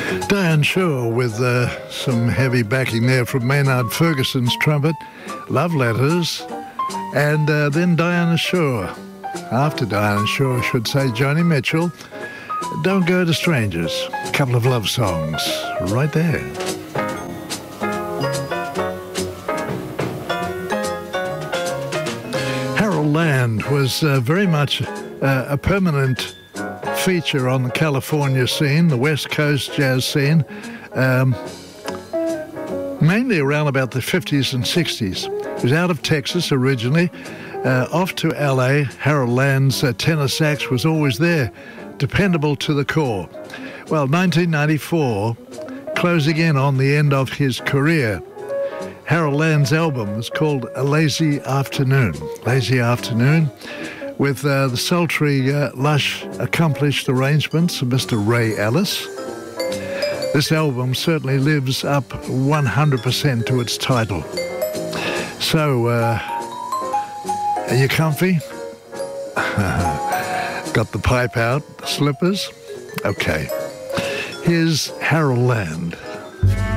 Diane Shore with some heavy backing there from Maynard Ferguson's trumpet, Love Letters, and then Diana Shore. After Diana Shore, I should say, Joni Mitchell, Don't Go to Strangers. A couple of love songs right there. Harold Land was very much a permanent feature on the California scene, the West Coast jazz scene, mainly around about the 50s and 60s. He was out of Texas originally, off to LA. Harold Land's tenor sax was always there, dependable to the core. Well, 1994, closing in on the end of his career, Harold Land's album was called A Lazy Afternoon. Lazy Afternoon, with the sultry, lush, accomplished arrangements of Mr. Ray Ellis. This album certainly lives up 100% to its title. So, are you comfy? Got the pipe out, the slippers? Okay. Here's Harold Land.